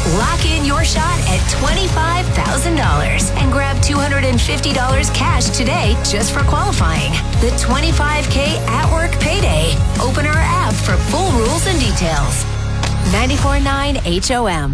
Lock in your shot at $25,000 and grab $250 cash today just for qualifying. The 25K at work payday. Open our app for full rules and details. 94.9 HOM.